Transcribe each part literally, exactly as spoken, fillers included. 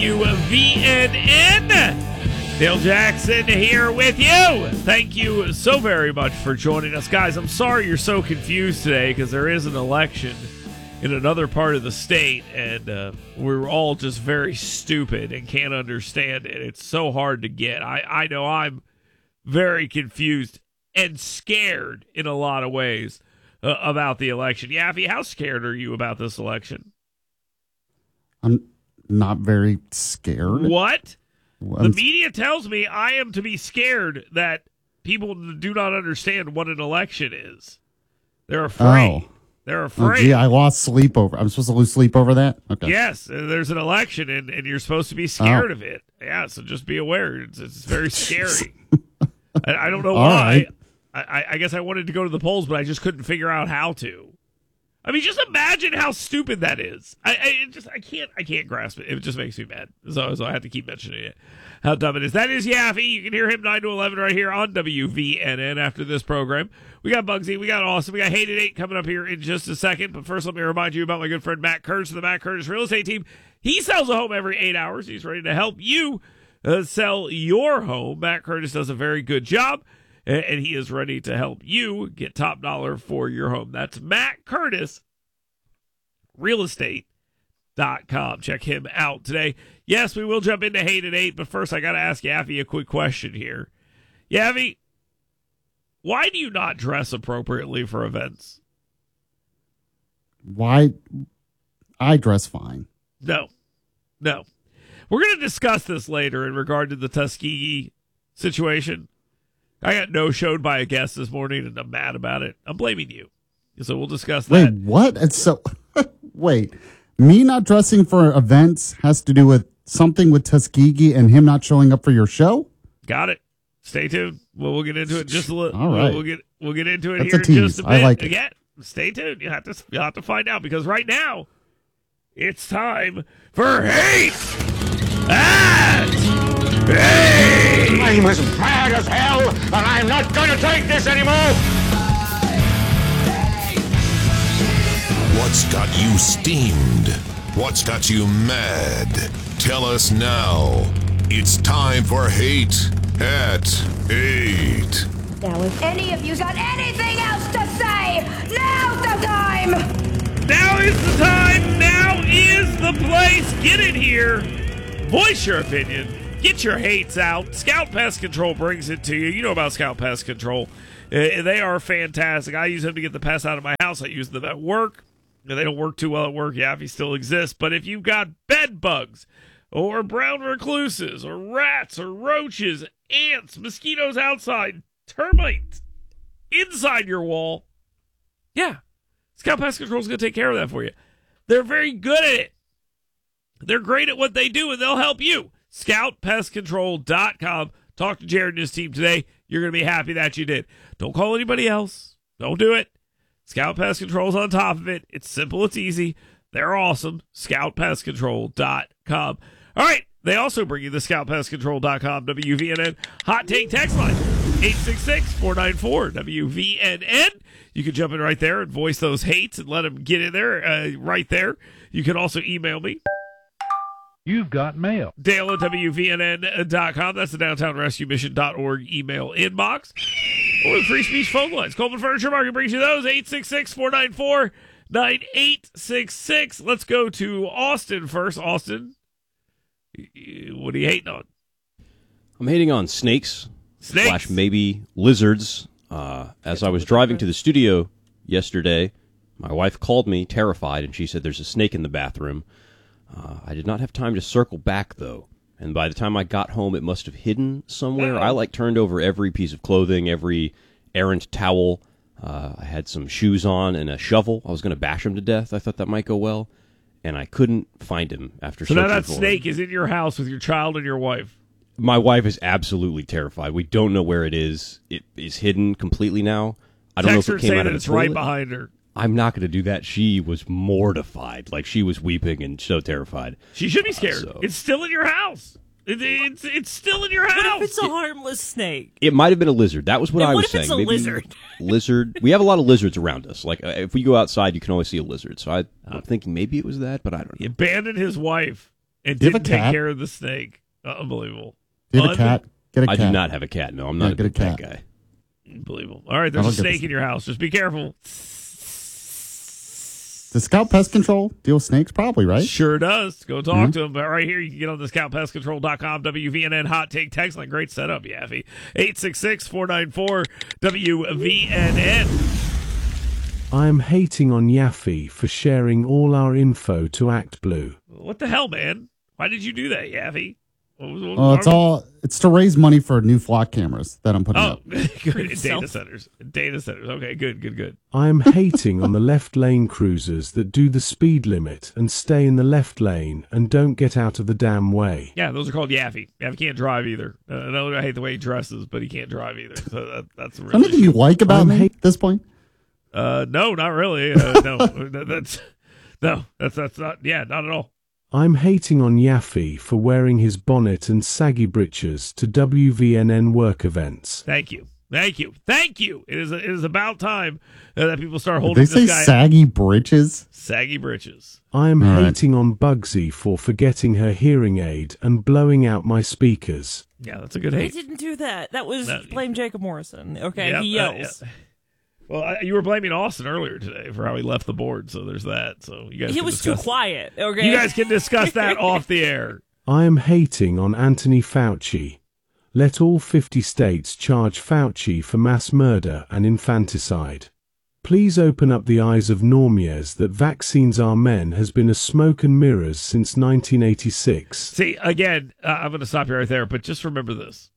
W V N N. Dale Jackson here with you. Thank you so very much for joining us. Guys, I'm sorry you're so confused today because there is an election in another part of the state, and uh, we're all just very stupid and can't understand it. It's so hard to get. I, I know I'm very confused and scared in a lot of ways uh, about the election. Yaffe, how scared are you about this election? I'm not very scared. What? Well, the media tells me I am to be scared that people do not understand what an election is. They're afraid. Oh. They're afraid. Oh, gee, I lost sleep over. I'm supposed to lose sleep over that? Okay. Yes, there's an election, and, and you're supposed to be scared oh. of it. Yeah, so just be aware. It's, it's very scary. I, I don't know All why. right. I, I guess I wanted to go to the polls, but I just couldn't figure out how to. I mean, just imagine how stupid that is. I, I it just I can't I can't grasp it. It just makes me mad. So, so I have to keep mentioning it. How dumb it is. That is Yaffe. You can hear him nine to eleven right here on W V N N after this program. We got Bugsy. We got Austin. We got Hated Eight coming up here in just a second. But first, let me remind you about my good friend Matt Curtis of the Matt Curtis Real Estate Team. He sells a home every eight hours. He's ready to help you uh, sell your home. Matt Curtis does a very good job, and, and he is ready to help you get top dollar for your home. That's Matt Curtis, real estate dot com. Check him out today. Yes, we will jump into Hated Eight, but first I got to ask Yaffe a quick question here. Yaffe, why do you not dress appropriately for events? Why? I dress fine. No. No. We're going to discuss this later in regard to the Tuskegee situation. I got no-showed by a guest this morning, and I'm mad about it. I'm blaming you. So we'll discuss that. Wait, what? It's so... Wait. Me not dressing for events has to do with something with Tuskegee and him not showing up for your show? Got it. Stay tuned. We'll, we'll get into it just a little. All right. We'll, we'll get we'll get into it That's here a tease. in just a bit. I like it. Again, stay tuned. You have to you'll have to find out because right now it's time for Hate at Eight. I'm as mad as hell, and I'm not going to take this anymore. What's got you steamed? What's got you mad? Tell us now. It's time for Hate at Eight. Now, if any of you got anything else to say, now's the time! Now is the time. Now is the place. Get in here. Voice your opinion. Get your hates out. Scout Pest Control brings it to you. You know about Scout Pest Control. Uh, they are fantastic. I use them to get the pests out of my house. I use them at work. They don't work too well at work. Yaffe still exists. But if you've got bed bugs or brown recluses or rats or roaches, ants, mosquitoes outside, termites inside your wall, yeah, Scout Pest Control is going to take care of that for you. They're very good at it. They're great at what they do, and they'll help you. scout pest control dot com. Talk to Jared and his team today. You're going to be happy that you did. Don't call anybody else. Don't do it. Scout Pest Control's on top of it. It's simple. It's easy. They're awesome. scout pest control dot com. All right. They also bring you the scout pest control dot com W V N N Hot Take text line. eight six six, four nine four, W V N N. You can jump in right there and voice those hates and let them get in there uh, right there. You can also email me. You've got mail. Dale at W V N N dot com. That's the downtown rescue mission dot org email inbox. Or the free speech phone lines. Coleman Furniture Market brings you those. eight six six, four nine four, nine eight six six. Let's go to Austin first. Austin, what are you hating on? I'm hating on snakes. Snakes? Slash maybe lizards. Uh, as I was driving to the studio yesterday, my wife called me terrified, and she said there's a snake in the bathroom. Uh, I did not have time to circle back, though. And by the time I got home, it must have hidden somewhere. I, like, turned over every piece of clothing, every errant towel. Uh, I had some shoes on and a shovel. I was going to bash him to death. I thought that might go well. And I couldn't find him after so searching now that for snake him. is in your house with your child and your wife. My wife is absolutely terrified. We don't know where it is. It is hidden completely now. I don't Text know her if it came saying out that of the it's right toilet. behind her. I'm not going to do that. She was mortified. Like, she was weeping and so terrified. She should be scared. Uh, so. It's still in your house. It, it's it's still in your house. What if it's a harmless snake? It might have been a lizard. That was what Then I what was if saying. it's a Maybe lizard? Lizard. We have a lot of lizards around us. Like, uh, if we go outside, you can always see a lizard. So I, I'm thinking maybe it was that, but I don't He know. abandoned his wife and Do you have didn't a take cat? care of the snake. Unbelievable. Do you have a cat? Get a I cat. do not have a cat. No, I'm Yeah, not get a a pet cat. guy. Unbelievable. All right, there's I'll a get snake this. in your house. Just be careful. Does Scout Pest Control deal with snakes? Probably, right? Sure does. Go talk Mm-hmm. to him. But right here, you can get on the scout pest control dot com, W V N N Hot Take Text Line. Great setup, Yaffee. eight six six, four nine four, W V N N. I am hating on Yaffee for sharing all our info to ActBlue. What the hell, man? Why did you do that, Yaffee? What was- what was Well, it's wrong? all it's to raise money for new flock cameras that I'm putting Oh, up. good. In data yourself. centers. Data centers. Okay, good, good, good. I am hating on the left lane cruisers that do the speed limit and stay in the left lane and don't get out of the damn way. Yeah, those are called Yaffee. Yaffee can't drive either. Uh, I know I hate the way he dresses, but he can't drive either. So that, that's a real Anything issue. you like about I'm me hate- at this point? Uh, no, not really. Uh, no, that, that's no, that's that's not. Yeah, not at all. I'm hating on Yaffee for wearing his bonnet and saggy breeches to W V N N work events. Thank you, thank you, thank you. It is it is about time uh, that people start Did holding they say this guy saggy britches? saggy britches. I am All right. hating on Bugsy for forgetting her hearing aid and blowing out my speakers. Yeah, that's a good I hate. didn't do that. That was No. blame Jacob Morrison. Okay, Yep, he uh, yells. yeah. Well, I, you were blaming Austin earlier today for how he left the board, so there's that. So you guys He can was too discuss- quiet. Okay, You guys can discuss that off the air. I am hating on Anthony Fauci. Let all fifty states charge Fauci for mass murder and infanticide. Please open up the eyes of normies that vaccines are men has been a smoke and mirrors since nineteen eighty-six. See, again, uh, I'm going to stop you right there, but just remember this.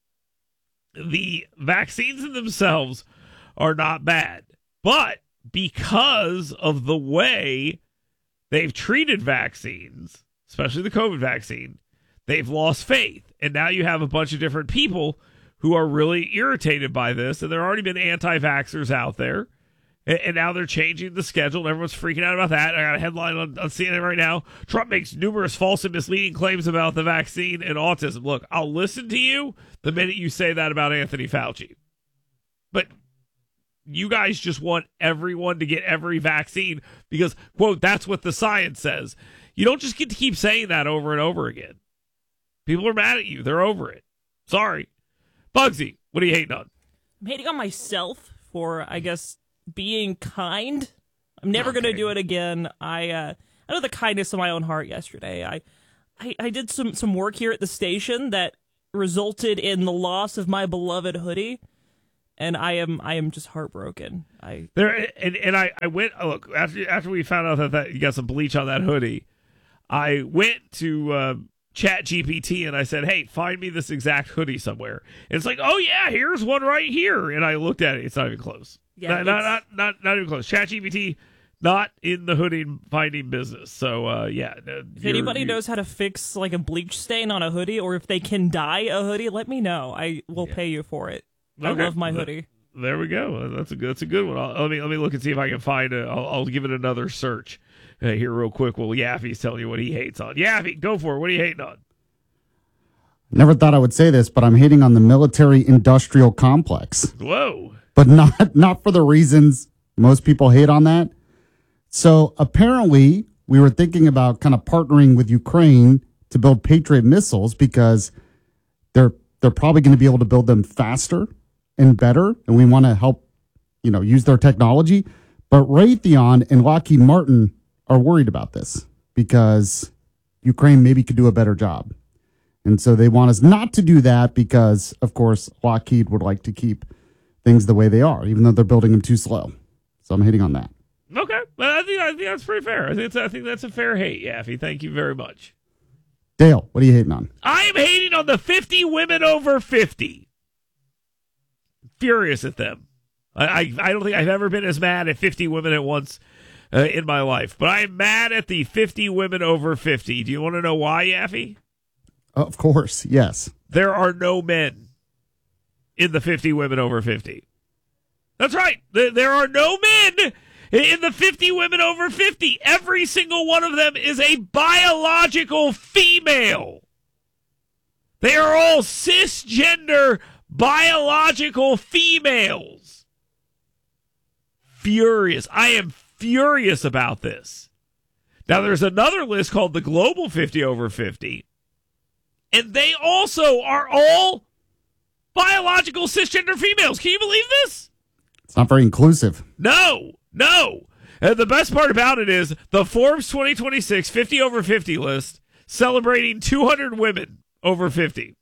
The vaccines in themselves are not bad, but because of the way they've treated vaccines, especially the COVID vaccine, they've lost faith. And now you have a bunch of different people who are really irritated by this, and there have already been anti-vaxxers out there. And and now they're changing the schedule, and everyone's freaking out about that. I got a headline on, on C N N right now. Trump makes numerous false and misleading claims about the vaccine and autism. Look, I'll listen to you the minute you say that about Anthony Fauci. But you guys just want everyone to get every vaccine because, quote, that's what the science says. You don't just get to keep saying that over and over again. People are mad at you. They're over it. Sorry. Bugsy, what are you hating on? I'm hating on myself for, I guess, being kind. I'm never going to Okay. do it again. I uh, I know the kindness of my own heart yesterday. I, I I did some some work here at the station that resulted in the loss of my beloved hoodie, and I am I am just heartbroken. I There and, and I, I went oh, look after after we found out that, that you got some bleach on that hoodie. I went to uh, Chat G P T and I said, "Hey, find me this exact hoodie somewhere." And it's like, "Oh yeah, here's one right here." And I looked at it; it's not even close. Yeah, not, not it's- not not not even close. Chat G P T not in the hoodie finding business. So uh, yeah, uh, If you're- anybody you- knows how to fix like a bleach stain on a hoodie, or if they can dye a hoodie, let me know. I will pay you for it. I Okay. love my Th- hoodie. There we go. That's a good. That's a good one. I'll, let me let me look and see if I can find it. I'll, I'll give it another search uh, here real quick. Well, Yaffee's telling you what he hates on. Yaffee, go for it. What are you hating on? Never thought I would say this, but I'm hating on the military industrial complex. Whoa. But not not for the reasons most people hate on that. So apparently we were thinking about kind of partnering with Ukraine to build Patriot missiles because they're they're probably going to be able to build them faster and better, and we want to help, you know, use their technology. But Raytheon and Lockheed Martin are worried about this because Ukraine maybe could do a better job. And so they want us not to do that because, of course, Lockheed would like to keep things the way they are, even though they're building them too slow. So I'm hating on that. Okay, well, I think I think that's pretty fair. I think it's, I think that's a fair hate, Yaffee. Thank you very much. Dale, what are you hating on? I am hating on the fifty women over fifty. Furious at them. I I, I don't think I've ever been as mad at fifty women at once uh, in my life, but I am mad at the fifty women over fifty. Do you want to know why, Yaffee? Of course, yes. There are no men in the fifty women over fifty. That's right. There there are no men in the fifty women over fifty. Every single one of them is a biological female. They are all cisgender biological females. Furious. I am furious about this. Now, there's another list called the Global fifty over fifty, and they also are all biological cisgender females. Can you believe this? It's not very inclusive. No, no. And the best part about it is the Forbes twenty twenty-six fifty over fifty list celebrating two hundred women over fifty.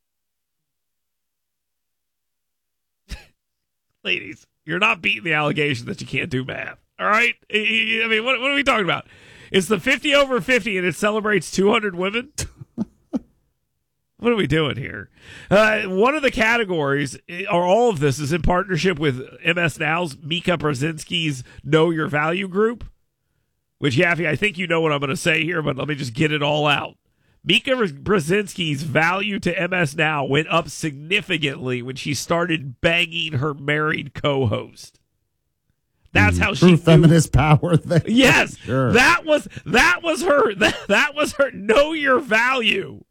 Ladies, you're not beating the allegation that you can't do math. All right? I mean, what, what are we talking about? It's the fifty over fifty and it celebrates two hundred women? What are we doing here? Uh, one of the categories, or all of this, is in partnership with M S Now's Mika Brzezinski's Know Your Value group, which, Yaffe, I think you know what I'm going to say here, but let me just get it all out. Mika Brzezinski's value to M S Now went up significantly when she started banging her married co-host. That's how True she feminist power thing. Yes, Sure. that was that was her. That, that was her. Know your value.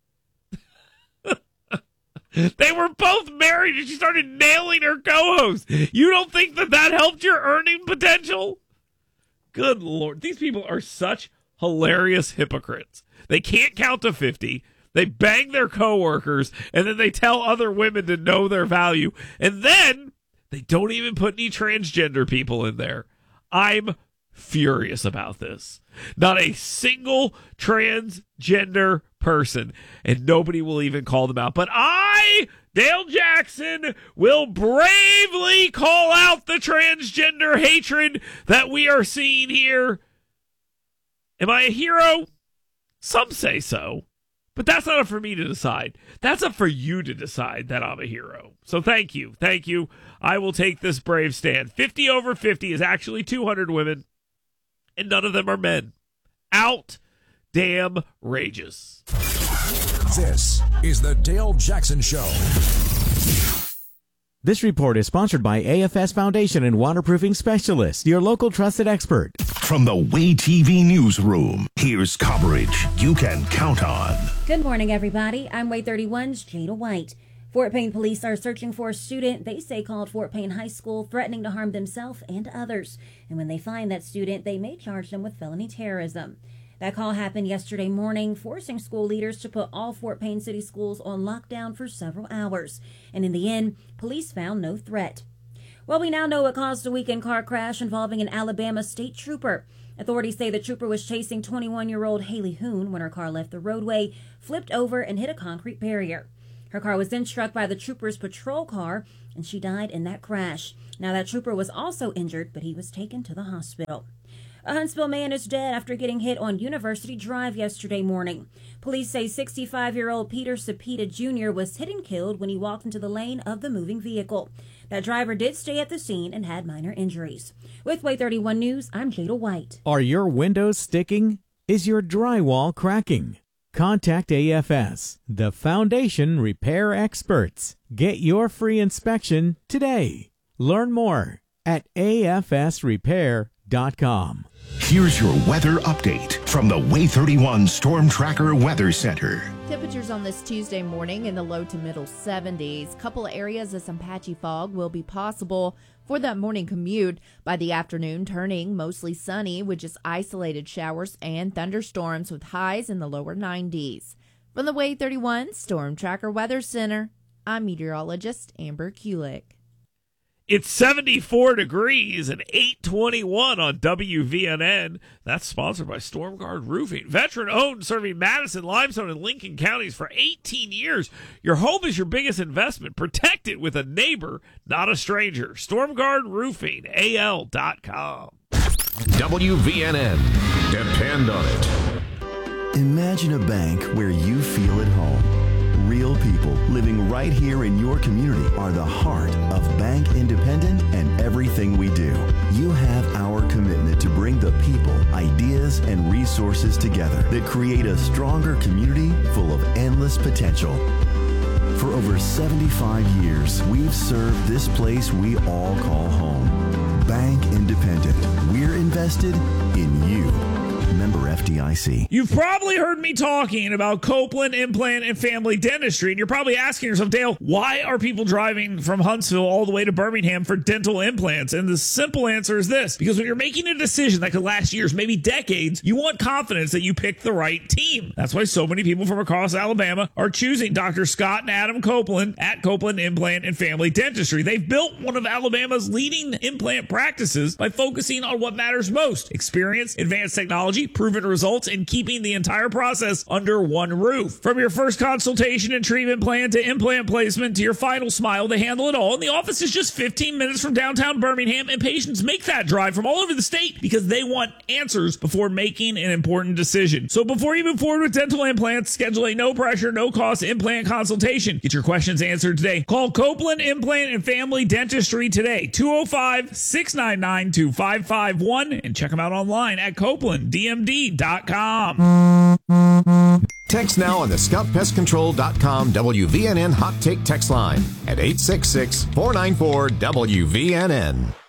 They were both married, and she started nailing her co-host. You don't think that that helped your earning potential? Good Lord, these people are such hilarious hypocrites. They can't count to fifty. They bang their coworkers, and then they tell other women to know their value, and then they don't even put any transgender people in there. I'm furious about this. Not a single transgender person, and nobody will even call them out. But I, Dale Jackson, will bravely call out the transgender hatred that we are seeing here. Am I a hero? Some say so. But that's not up for me to decide. That's up for you to decide that I'm a hero. So thank you. Thank you. I will take this brave stand. fifty over fifty is actually two hundred women, and none of them are men. Out damn rageous. This is the Dale Jackson Show. This report is sponsored by A F S Foundation and Waterproofing Specialists, your local trusted expert. From the Way T V newsroom, here's coverage you can count on. Good morning, everybody. I'm Way thirty-one's Jada White. Fort Payne police are searching for a student they say called Fort Payne High School, threatening to harm themselves and others. And when they find that student, they may charge them with felony terrorism. That call happened yesterday morning, forcing school leaders to put all Fort Payne City schools on lockdown for several hours. And in the end, police found no threat. Well, we now know what caused a weekend car crash involving an Alabama state trooper. Authorities say the trooper was chasing twenty-one-year-old Haley Hoon when her car left the roadway, flipped over, and hit a concrete barrier. Her car was then struck by the trooper's patrol car, and she died in that crash. Now, that trooper was also injured, but he was taken to the hospital. A Huntsville man is dead after getting hit on University Drive yesterday morning. Police say sixty-five-year-old Peter Cepeda Junior was hit and killed when he walked into the lane of the moving vehicle. That driver did stay at the scene and had minor injuries. With Way thirty-one News, I'm Jada White. Are your windows sticking? Is your drywall cracking? Contact A F S, the Foundation Repair Experts. Get your free inspection today. Learn more at A F S repair dot com. Here's your weather update from the Way thirty-one Storm Tracker Weather Center. Temperatures on this Tuesday morning in the low to middle seventies. Couple of areas of some patchy fog will be possible for that morning commute. By the afternoon, turning mostly sunny with just isolated showers and thunderstorms with highs in the lower nineties. From the Way thirty-one Storm Tracker Weather Center, I'm meteorologist Amber Kulik. It's seventy-four degrees and eight twenty-one on W V N N. That's sponsored by StormGuard Roofing. Veteran-owned, serving Madison, Limestone, and Lincoln counties for eighteen years. Your home is your biggest investment. Protect it with a neighbor, not a stranger. StormGuard Roofing, A L dot com. W V N N. Depend on it. Imagine a bank where you feel at home. Real people living right here in your community are the heart of Bank Independent and everything we do. You have our commitment to bring the people, ideas, and resources together that create a stronger community full of endless potential. For over seventy-five years, we've served this place we all call home. Bank Independent. We're invested in you. Member F D I C. You've probably heard me talking about Copeland Implant and Family Dentistry, and you're probably asking yourself, Dale, why are people driving from Huntsville all the way to Birmingham for dental implants? And the simple answer is this: because when you're making a decision that could last years, maybe decades, you want confidence that you picked the right team. That's why so many people from across Alabama are choosing Doctor Scott and Adam Copeland at Copeland Implant and Family Dentistry. They've built one of Alabama's leading implant practices by focusing on what matters most: experience, advanced technology, proven results, and keeping the entire process under one roof. From your first consultation and treatment plan to implant placement to your final smile, they handle it all. And the office is just fifteen minutes from downtown Birmingham, and patients make that drive from all over the state because they want answers before making an important decision. So before you move forward with dental implants, schedule a no pressure, no cost implant consultation. Get your questions answered today. Call Copeland Implant and Family Dentistry today, two oh five, six nine nine, two five five one, and check them out online at copeland d m d dot com. Text now on the scout pest control dot com W V N N Hot Take text line at eight six six, four nine four, W V N N.